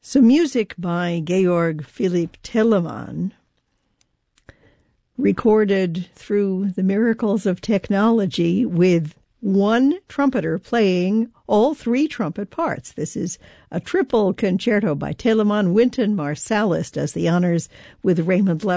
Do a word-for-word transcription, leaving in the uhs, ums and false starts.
So music by Georg Philipp Telemann, recorded through the miracles of technology with one trumpeter playing all three trumpet parts. This is a triple concerto by Telemann. Wynton Marsalis does the honors with Raymond Levy.